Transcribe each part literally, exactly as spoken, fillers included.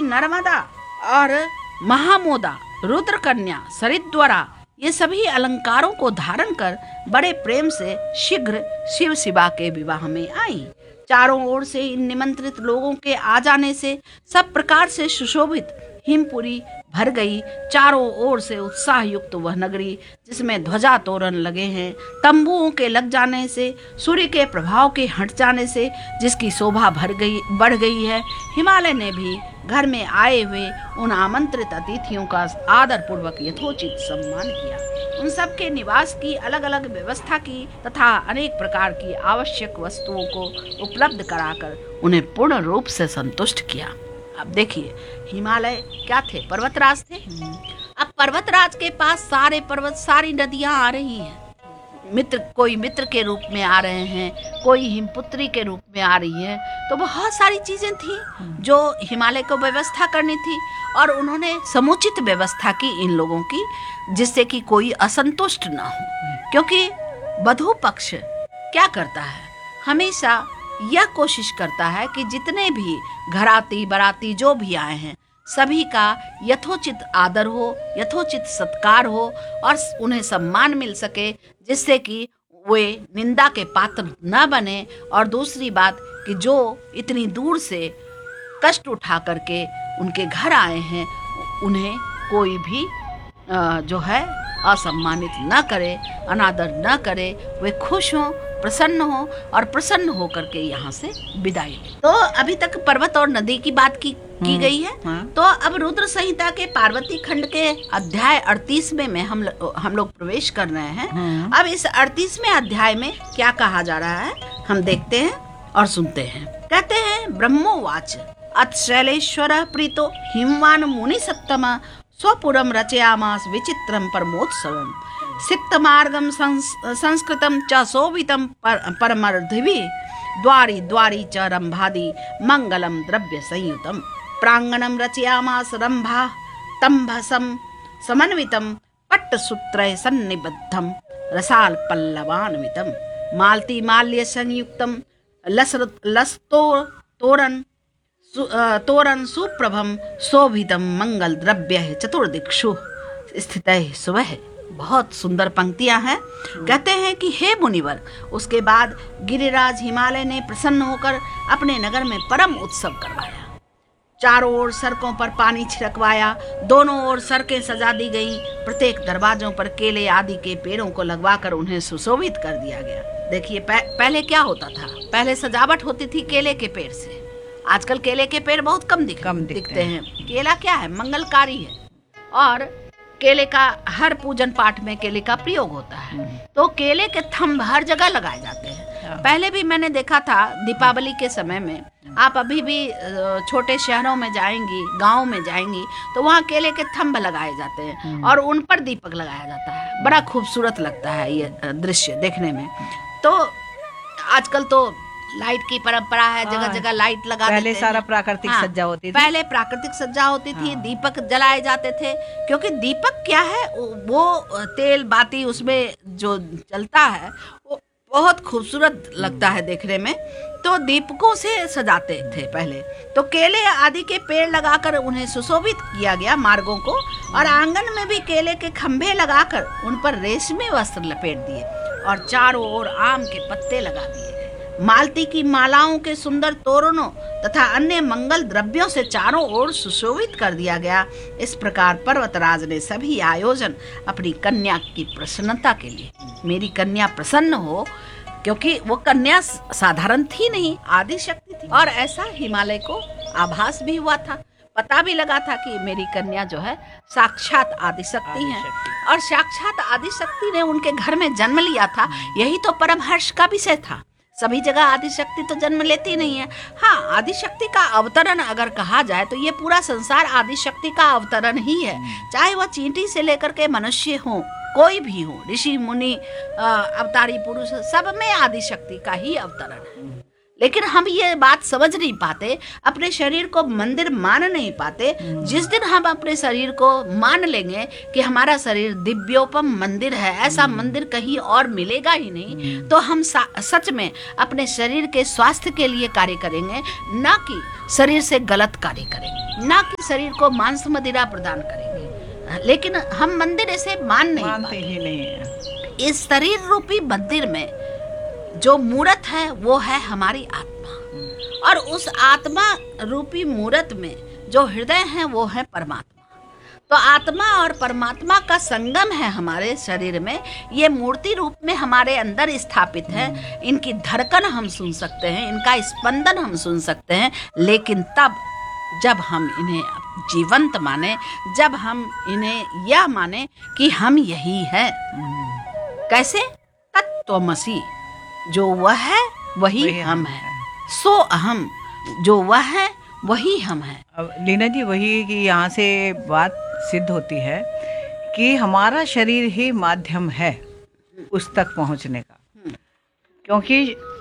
नर्मदा और महामोदा, रुद्र कन्या, सरिद्वरा, ये सभी अलंकारों को धारण कर बड़े प्रेम से शीघ्र शिव शिवा के विवाह में आई। चारों ओर से इन निमंत्रित लोगों के आ जाने से सब प्रकार से सुशोभित हिमपुरी भर गई। चारों ओर से उत्साह युक्त वह नगरी, जिसमें ध्वजा तोरण लगे हैं, तंबुओं के लग जाने से, सूर्य के प्रभाव के हट जाने से जिसकी शोभा भर गई बढ़ गई है। हिमालय ने भी घर में आए हुए उन आमंत्रित अतिथियों का आदर पूर्वक यथोचित सम्मान किया। उन सब के निवास की अलग अलग व्यवस्था की तथा अनेक प्रकार की आवश्यक वस्तुओं को उपलब्ध कराकर उन्हें पूर्ण रूप से संतुष्ट किया। अब देखिए, हिमालय क्या थे? पर्वतराज थे। अब पर्वतराज के पास सारे पर्वत, सारी नदियां आ रही हैं। मित्र, कोई मित्र के रूप में आ रहे हैं, कोई हिमपुत्री के रूप में आ रही है। तो बहुत सारी चीजें थी जो हिमालय को व्यवस्था करनी थी, और उन्होंने समुचित व्यवस्था की इन लोगों की, जिससे कि कोई असंतुष्ट ना हो। क्योंकि वधू पक्ष क्या करता है? हमेशा यह कोशिश करता है कि जितने भी घराती बराती जो भी आए हैं, सभी का यथोचित आदर हो, यथोचित सत्कार हो और उन्हें सम्मान मिल सके, जिससे कि वे निंदा के पात्र न बने। और दूसरी बात कि जो इतनी दूर से कष्ट उठा करके उनके घर आए हैं, उन्हें कोई भी जो है असम्मानित न करे, अनादर न करे। वे खुश हों, प्रसन्न हो और प्रसन्न होकर के यहाँ से विदाई लें। तो अभी तक पर्वत और नदी की बात की की गई है। तो अब रुद्र संहिता के पार्वती खंड के अध्याय अड़तीसवें में हम हम लोग प्रवेश कर रहे हैं। अब इस अड़तीसवें अध्याय में क्या कहा जा रहा है, हम देखते हैं और सुनते हैं। कहते हैं, ब्रह्मोवाच अतशैलेश्वर प्रीतो हिमवान मुनि सत्तम स्वपुरम रचयामास विचित्रम परमोत्सवम सिक्तमार्गम संस्कृतम च शोभितम परमर्धिवि द्वारी द्वारी च रंभादि मंगलम द्रव्य संयुतम प्रांगणम रचयामास रंभा तंभसम समन्वितम पट्टसूत्रैः सन्निबद्धम रसाल पल्लवान्वितम मालती माल्य संयुक्तम लसर लस्तो तोरण सु, तोरण सुप्रभम शोभितम मंगल द्रव्य चतुर्दिक्षु स्थित सुबह। बहुत सुंदर पंक्तियां हैं। कहते हैं कि हे मुनिवर, उसके बाद गिरिराज हिमालय ने प्रसन्न होकर अपने नगर में परम उत्सव करवाया। चारों ओर सड़कों पर पानी छिड़कवाया, दोनों ओर सड़कें सजा दी गई, प्रत्येक दरवाजों पर केले आदि के पेड़ों को लगवाकर उन्हें सुशोभित कर दिया गया। देखिए, पहले क्या होता था? पहले सजावट होती थी केले के पेड़ से। आजकल केले के पेड़ बहुत कम दिख, कम दिखते हैं। केला क्या है? मंगलकारी है, और केले का हर पूजन पाठ में केले का प्रयोग होता है। तो केले के थंब हर जगह लगाए जाते हैं। पहले भी मैंने देखा था दीपावली के समय में, आप अभी भी छोटे शहरों में जाएंगी, गांव में जाएंगी, तो वहाँ केले के थंब लगाए जाते हैं और उन पर दीपक लगाया जाता है। बड़ा खूबसूरत लगता है ये दृश्य देखने में। तो आजकल तो लाइट की परंपरा है, जगह जगह लाइट लगा पहले सारा प्राकृतिक हाँ, सज्जा होती थी। पहले प्राकृतिक सज्जा होती थी। हाँ। दीपक जलाए जाते थे, क्योंकि दीपक क्या है, वो तेल बाती उसमें जो जलता है वो बहुत खूबसूरत लगता है देखने में। तो दीपकों से सजाते थे पहले। तो केले आदि के पेड़ लगाकर उन्हें सुशोभित किया गया मार्गों को, और आंगन में भी केले के खंभे लगाकर उन पर रेशमी वस्त्र लपेट दिए और चारों ओर आम के पत्ते लगा दिए। मालती की मालाओं के सुंदर तोरणों तथा अन्य मंगल द्रव्यों से चारों ओर सुशोभित कर दिया गया। इस प्रकार पर्वतराज ने सभी आयोजन अपनी कन्या की प्रसन्नता के लिए, मेरी कन्या प्रसन्न हो, क्योंकि वो कन्या साधारण थी नहीं, आदि शक्ति थी। और ऐसा हिमालय को आभास भी हुआ था, पता भी लगा था कि मेरी कन्या जो है साक्षात आदिशक्ति है, और साक्षात आदिशक्ति ने उनके घर में जन्म लिया था। यही तो परम हर्ष का विषय था। सभी जगह आदिशक्ति तो जन्म लेती नहीं है। हाँ, आदिशक्ति का अवतरण अगर कहा जाए तो ये पूरा संसार आदिशक्ति का अवतरण ही है। चाहे वह चींटी से लेकर के मनुष्य हो, कोई भी हो, ऋषि मुनि, अवतारी पुरुष, सब में आदिशक्ति का ही अवतरण है। लेकिन हम ये बात समझ नहीं पाते, अपने शरीर को मंदिर मान नहीं पाते। जिस दिन हम अपने शरीर को मान लेंगे कि हमारा शरीर दिव्योपम मंदिर है, ऐसा मंदिर कहीं और मिलेगा ही नहीं, तो हम सच में अपने शरीर के स्वास्थ्य के लिए कार्य करेंगे, ना कि शरीर से गलत कार्य करेंगे, ना कि शरीर को मांस मदिरा प्रदान करेंगे। लेकिन हम मंदिर ऐसे मान नहीं मानते ही नहीं है। इस शरीर रूपी मंदिर में जो मूर्त है वो है हमारी आत्मा, और उस आत्मा रूपी मूर्त में जो हृदय है वो है परमात्मा। तो आत्मा और परमात्मा का संगम है हमारे शरीर में, ये मूर्ति रूप में हमारे अंदर स्थापित है। इनकी धड़कन हम सुन सकते हैं, इनका स्पंदन हम सुन सकते हैं, लेकिन तब जब हम इन्हें जीवंत माने, जब हम इन्हें यह माने कि हम यही है। कैसे? तत्त्वमसि, जो वह है वही, वही हम है, सो अहम, जो वह है वही हम है। अब लीना जी, वही कि यहाँ से बात सिद्ध होती है कि हमारा शरीर ही माध्यम है उस तक पहुँचने का, क्योंकि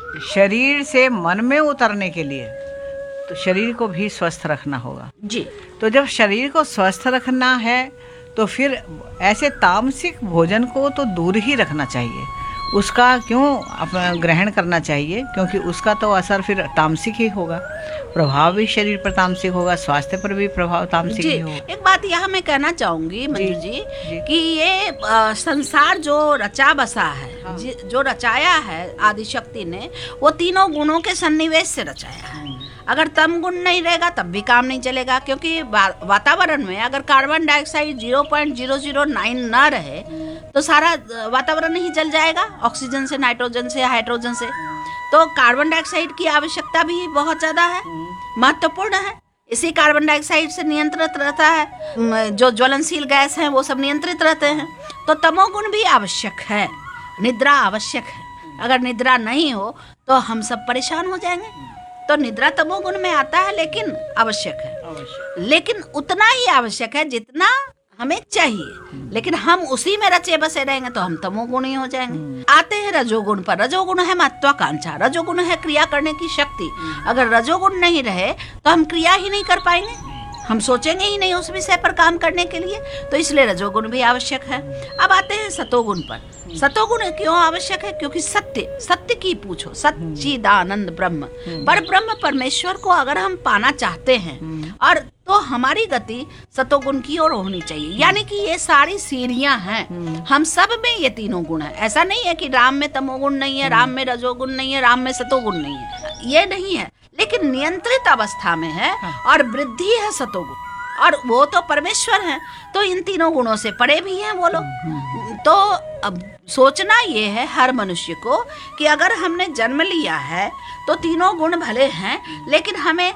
शरीर से मन में उतरने के लिए तो शरीर को भी स्वस्थ रखना होगा जी। तो जब शरीर को स्वस्थ रखना है तो फिर ऐसे तामसिक भोजन को तो दूर ही रखना चाहिए, उसका क्यों अपना ग्रहण करना चाहिए, क्योंकि उसका तो असर फिर तामसिक ही होगा, प्रभाव भी शरीर पर तामसिक होगा, स्वास्थ्य पर भी प्रभाव तामसिक ही होगा। एक बात यहाँ मैं कहना चाहूंगी मंजू जी, जी, जी कि ये आ, संसार जो रचा बसा है, हाँ। जो रचाया है आदिशक्ति ने, वो तीनों गुणों के सन्निवेश से रचाया है। अगर तम गुण नहीं रहेगा तब भी काम नहीं चलेगा, क्योंकि वातावरण में अगर carbon dioxide zero point zero zero nine ना रहे तो सारा वातावरण ही जल जाएगा, ऑक्सीजन से, नाइट्रोजन से, हाइड्रोजन से। तो कार्बन डाइऑक्साइड की आवश्यकता भी बहुत ज़्यादा है, महत्वपूर्ण है। इसी कार्बन डाइऑक्साइड से नियंत्रित रहता है, जो ज्वलनशील गैस हैं वो सब नियंत्रित रहते हैं। तो तमोगुण भी आवश्यक है, निद्रा आवश्यक है। अगर निद्रा नहीं हो तो हम सब परेशान हो जाएंगे। तो निद्रा तमोगुण में आता है, लेकिन आवश्यक है, आवश्यक। लेकिन उतना ही आवश्यक है जितना हमें चाहिए। लेकिन हम उसी में रचे बसे रहेंगे तो हम तमोगुणी हो जाएंगे। आते हैं रजोगुण पर। रजोगुण है महत्वाकांक्षा, रजोगुण है क्रिया करने की शक्ति। अगर रजोगुण नहीं रहे तो हम क्रिया ही नहीं कर पाएंगे, हम सोचेंगे ही नहीं उस विषय पर काम करने के लिए। तो इसलिए रजोगुण भी आवश्यक है। अब आते हैं सतोगुण पर। सतोगुण क्यों आवश्यक है? क्योंकि सत्य, सत्य की पूछो, सच्चिदानंद ब्रह्म, पर ब्रह्म परमेश्वर को अगर हम पाना चाहते हैं और तो हमारी गति सतोगुण की ओर होनी चाहिए। यानी कि ये सारी सीढ़ियां हैं, हम सब में ये तीनों गुण है। ऐसा नहीं है कि राम में तमोगुण नहीं है, राम में रजोगुण नहीं है, राम में सतोगुण नहीं है, ये नहीं है। लेकिन नियंत्रित अवस्था में है और वृद्धि है सतोगुण, और वो तो परमेश्वर हैं, तो इन तीनों गुणों से परे भी हैं वो लोग। तो अब सोचना ये है हर मनुष्य को कि अगर हमने जन्म लिया है तो तीनों गुण भले हैं, लेकिन हमें,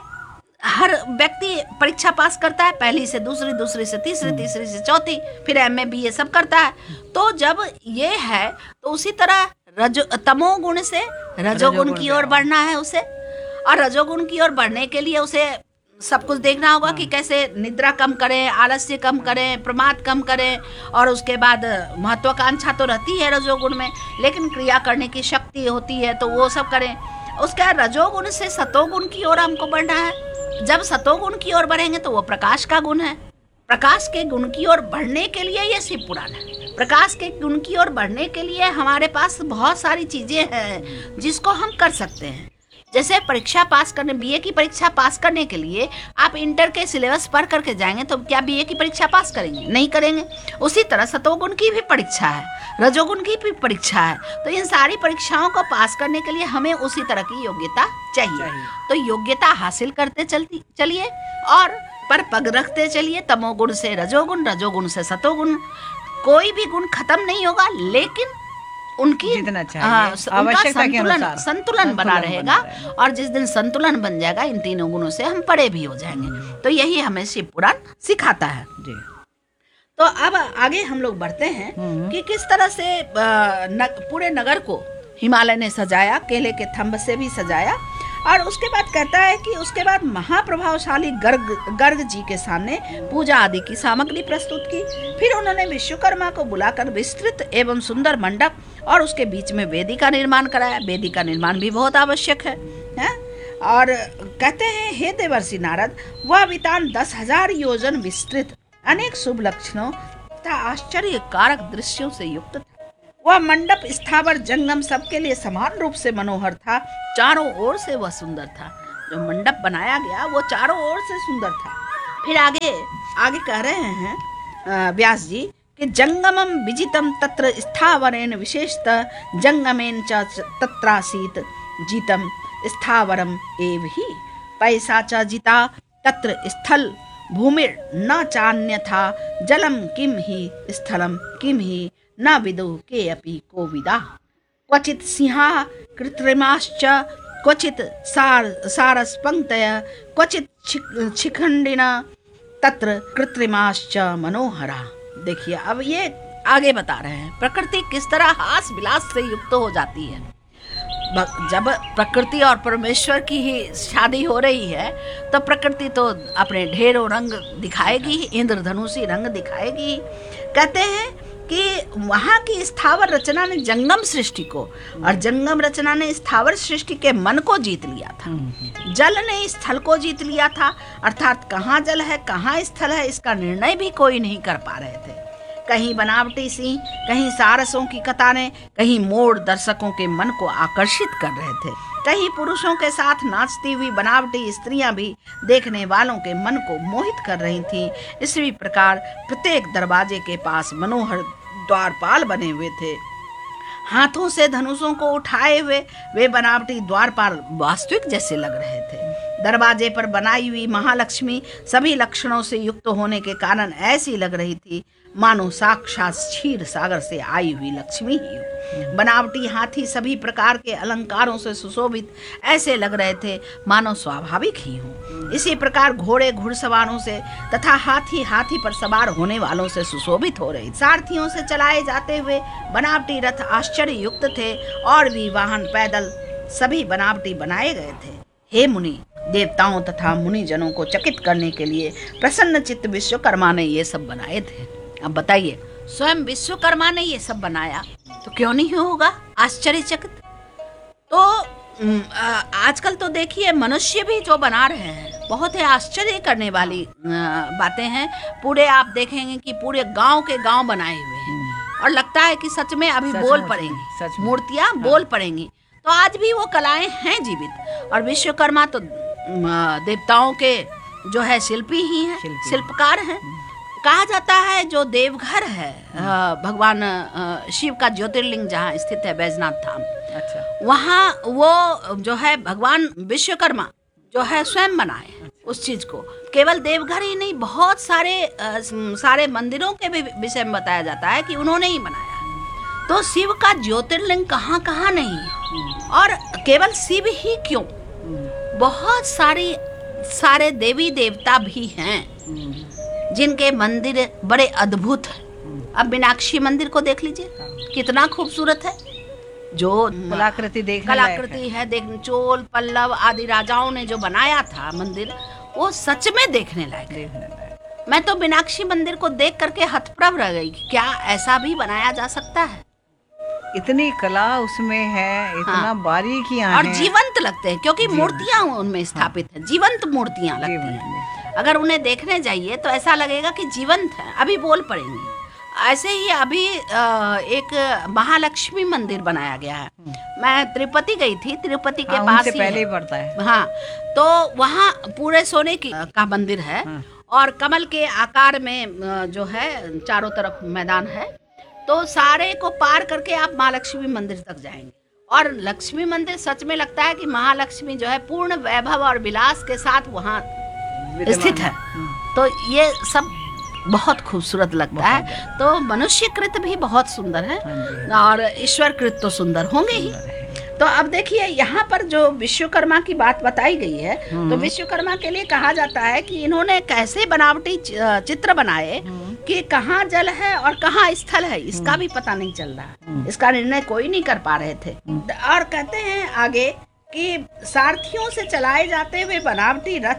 हर व्यक्ति परीक्षा पास करता है, पहली से दूसरी, दूसरी से तीसरी, तीसरी से चौथी, फिर एम ए बी ए सब करता है। तो जब ये है तो उसी तरह रजो तमोगुण से रजोगुण की ओर बढ़ना है उसे, और रजोगुण की ओर बढ़ने के लिए उसे सब कुछ देखना होगा कि कैसे निद्रा कम करें, आलस्य कम करें, प्रमाद कम करें, और उसके बाद महत्वाकांक्षा तो रहती है रजोगुण में, लेकिन क्रिया करने की शक्ति होती है तो वो सब करें। उसके रजोगुण से सतोगुण की ओर हमको बढ़ना है। जब सतोगुण की ओर बढ़ेंगे तो वो प्रकाश का गुण है। प्रकाश के गुण की ओर बढ़ने के लिए ये शिव पुराण है। प्रकाश के गुण की ओर बढ़ने के लिए हमारे पास बहुत सारी चीजें हैं जिसको हम कर सकते हैं। जैसे परीक्षा पास करने, बीए की परीक्षा पास करने के लिए आप इंटर के सिलेबस पढ़ करके जाएंगे तो क्या बीए की परीक्षा पास करेंगे? नहीं करेंगे। उसी तरह सतोगुण की भी परीक्षा है, रजोगुण की भी परीक्षा है। तो इन सारी परीक्षाओं को पास करने के लिए हमें उसी तरह की योग्यता चाहिए, चाहिए। तो योग्यता हासिल करते चलती चलिए और पर पग रखते चलिए। तमोगुण से रजोगुण, रजोगुण से सतोगुण, कोई भी गुण खत्म नहीं होगा, लेकिन उनकी जितना चाहिए आवश्यकता के अनुसार संतुलन बना रहेगा। और जिस दिन संतुलन बन जाएगा इन तीनों गुणों से हम परे भी हो जाएंगे। तो यही हमें शिव पुराण सिखाता है जी। तो अब आगे हम लोग बढ़ते हैं कि किस तरह से न, पूरे नगर को हिमालय ने सजाया, केले के थंब से भी सजाया। और उसके बाद कहता है कि उसके बाद महाप्रभावशाली गर्ग गर्ग जी के सामने पूजा आदि की सामग्री प्रस्तुत की। फिर उन्होंने विश्वकर्मा को बुलाकर विस्तृत एवं सुंदर मंडप और उसके बीच में वेदी का निर्माण कराया। वेदी का निर्माण भी बहुत आवश्यक है, है? और कहते हैं, हे देवर्षि नारद, वह वितान दस हजार योजन विस्तृत अनेक शुभ लक्षणों तथा आश्चर्य कारक दृश्यों से युक्त था। वह मंडप स्थावर जंगम सबके लिए समान रूप से मनोहर था। चारों ओर से वह सुंदर था। जो मंडप बनाया गया वो चारों ओर से सुंदर था। फिर आगे आगे कह रहे हैं अ, व्यास जी कि जंगमम विजितम तत्र स्थावरेण विशेषतः जंगमेन च तत्रासीत जीतम स्थावरम एव ही पैसा च जिता तत्र स्थल भूमिर न चान्यथा जलम किम ही स्थलम किम ही न विदु के अपि कोविदा क्वचित सिंहा कृत्रिमाश्च क्वचित सार सारसपंक्तय क्वचित छिक- शिखंडिना तत्र कृत्रिमाश्च मनोहरा। देखिए अब ये आगे बता रहे हैं प्रकृति किस तरह हास विलास से युक्त हो जाती है। ब- जब प्रकृति और परमेश्वर की ही शादी हो रही है तो प्रकृति तो अपने ढेरों रंग दिखाएगी, इंद्रधनुषी रंग दिखाएगी। कहते हैं कि वहाँ की स्थावर रचना ने जंगम सृष्टि को और जंगम रचना ने स्थावर सृष्टि के मन को जीत लिया था। जल ने स्थल को जीत लिया था, अर्थात कहाँ जल है कहाँ स्थल है इसका निर्णय भी कोई नहीं कर पा रहे थे। कहीं बनावटी सिंह, कहीं सारसों की कतारें, कहीं मोड़ दर्शकों के मन को आकर्षित कर रहे थे। कहीं पुरुषों के साथ नाचती हुई बनावटी स्त्रियां भी देखने वालों के मन को मोहित कर रही थीं। इसी प्रकार प्रत्येक दरवाजे के पास मनोहर द्वारपाल बने हुए थे। हाथों से धनुषों को उठाए हुए वे बनावटी द्वारपाल वास्तविक जैसे लग रहे थे। दरवाजे पर बनाई हुई महालक्ष्मी सभी लक्षणों से युक्त होने के कारण ऐसी लग रही थी मानो साक्षात क्षीर सागर से आई हुई लक्ष्मी ही हो। बनावटी हाथी सभी प्रकार के अलंकारों से सुशोभित ऐसे लग रहे थे मानो स्वाभाविक ही हो। इसी प्रकार घोड़े घुड़सवारों से तथा हाथी हाथी पर सवार होने वालों से सुशोभित हो रहे। सारथियों से चलाए जाते हुए बनावटी रथ आश्चर्य युक्त थे और भी वाहन पैदल सभी बनावटी बनाए गए थे। हे मुनि, देवताओं तथा मुनि जनों को चकित करने के लिए प्रसन्न चित्त विश्वकर्मा ने ये सब बनाए थे। अब बताइए, स्वयं विश्वकर्मा ने ये सब बनाया तो क्यों नहीं होगा आश्चर्यचकित। तो उम, आ, आजकल तो देखिए मनुष्य भी जो बना रहे हैं बहुत ही आश्चर्य करने वाली आ, बातें हैं। पूरे आप देखेंगे कि पूरे गांव के गांव बनाए हुए हैं और लगता है कि सच में अभी बोल पड़ेंगी, मूर्तियां बोल पड़ेंगी। तो आज भी वो कलाएं हैं जीवित। और विश्वकर्मा तो देवताओं के जो है शिल्पी ही हैं, शिल्पकार हैं। कहा जाता है जो देवघर है भगवान शिव का ज्योतिर्लिंग जहाँ स्थित है बैजनाथ धाम, अच्छा, वहाँ वो जो है भगवान विश्वकर्मा जो है स्वयं बनाए उस चीज को। केवल देवघर ही नहीं, बहुत सारे आ, सारे मंदिरों के भी विषय में बताया जाता है कि उन्होंने ही बनाया। तो शिव का ज्योतिर्लिंग कहाँ कहाँ नहीं है। और केवल शिव ही क्यों, बहुत सारी सारे देवी देवता भी हैं जिनके मंदिर बड़े अद्भुत हैं। अब मीनाक्षी मंदिर को देख लीजिए, कितना खूबसूरत है। जो कलाकृति देख कलाकृति है, देख चोल पल्लव आदि राजाओं ने जो बनाया था मंदिर, वो सच में देखने लायक है। मैं तो मीनाक्षी मंदिर को देख करके हतप्रभ रह गई कि क्या ऐसा भी बनाया जा सकता है। इतनी कला उसमें है, इतना हाँ। बारीकियां और जीवंत लगते हैं क्योंकि मूर्तियां उनमें स्थापित है, जीवंत मूर्तियां लगती हैं। अगर उन्हें देखने जाइए तो ऐसा लगेगा कि जीवंत है, अभी बोल पड़ेंगी। ऐसे ही अभी एक महालक्ष्मी मंदिर बनाया गया है। मैं तिरुपति गई थी, तिरुपति के हाँ, पास ही पहले ही पड़ता है। हाँ, तो वहाँ पूरे सोने की का मंदिर है हाँ। और कमल के आकार में जो है चारों तरफ मैदान है। तो सारे को पार करके आप महालक्ष्मी मंदिर तक जाएंगे और लक्ष्मी मंदिर सच में लगता है कि महालक्ष्मी जो है पूर्ण वैभव और विलास के साथ वहाँ स्थित है। तो ये सब बहुत खूबसूरत लगता है। तो मनुष्यकृत भी बहुत सुंदर है और ईश्वरकृत तो सुंदर होंगे ही। तो अब देखिए यहाँ पर जो विश्वकर्मा की बात बताई गई है, तो विश्वकर्मा के लिए कहा जाता है कि इन्होंने कैसे बनावटी चित्र बनाए कि कहाँ जल है और कहाँ स्थल है, इसका भी पता नहीं चल रहा। इसका निर्णय कोई नहीं कर पा रहे थे। और कहते हैं आगे कि सारथियों से चलाए जाते हुए बनावटी रथ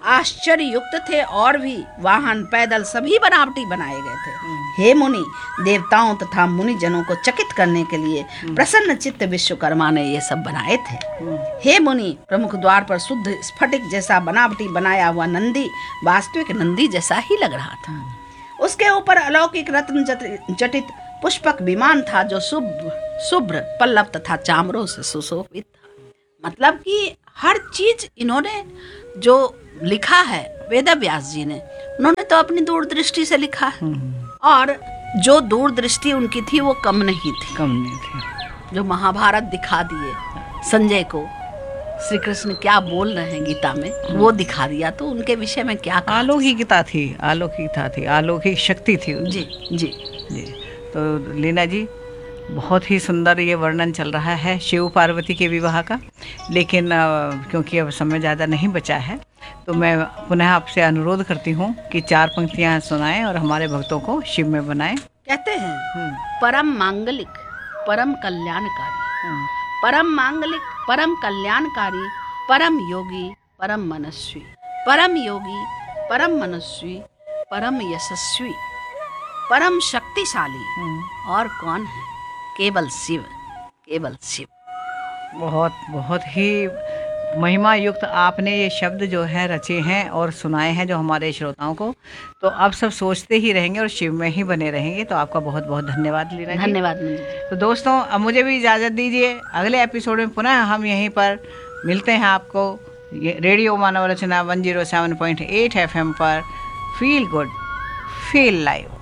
आश्चर्य युक्त थे और भी वाहन पैदल सभी बनावटी बनाए गए थे। हे मुनि, देवताओं तथा मुनि जनों को चकित करने के लिए प्रसन्न चित्त विश्वकर्मा ने ये सब बनाए थे। हे मुनि, प्रमुख द्वार पर शुद्ध स्फटिक जैसा बनावटी बनाया हुआ नंदी वास्तविक नंदी जैसा ही लग रहा था। उसके ऊपर अलौकिक रत्न जट- जटित पुष्पक विमान था जो शुभ्र शुभ्र पल्लव तथा चामरों से सुशोभित था। मतलब कि हर चीज इन्होंने जो लिखा है वेद व्यास जी ने, उन्होंने तो अपनी दूरदृष्टि से लिखा है, और जो दूरदृष्टि उनकी थी वो कम नहीं थी। कम नहीं थी। जो महाभारत दिखा दिए संजय को, श्री कृष्ण क्या बोल रहे हैं गीता में वो दिखा दिया, तो उनके विषय में क्या कहा? अलौकिकता थी, अलौकिकता थी, अलौकिक शक्ति थी उनकी। जी जी जी। तो लीना जी, बहुत ही सुंदर ये वर्णन चल रहा है शिव पार्वती के विवाह का, लेकिन अ, क्योंकि अब समय ज़्यादा नहीं बचा है, तो मैं पुनः आपसे अनुरोध करती हूँ कि चार पंक्तियाँ सुनाएं और हमारे भक्तों को शिव में बनाएं। कहते हैं, परम मांगलिक परम कल्याणकारी, परम मांगलिक परम कल्याणकारी, परम योगी परम मनस्वी, परम योगी परम मनस्वी, परम यशस्वी, परम शक्तिशाली और कौन है? केवल शिव, केवल शिव। बहुत बहुत ही महिमा युक्त आपने ये शब्द जो है रचे हैं और सुनाए हैं जो हमारे श्रोताओं को, तो अब सब सोचते ही रहेंगे और शिव में ही बने रहेंगे। तो आपका बहुत बहुत धन्यवाद लीना जी। धन्यवाद मंजू जी। तो दोस्तों, अब मुझे भी इजाज़त दीजिए। अगले एपिसोड में पुनः हम यहीं पर मिलते हैं आपको, ये रेडियो मानव रचना one zero seven point eight F M पर। Feel good, feel live.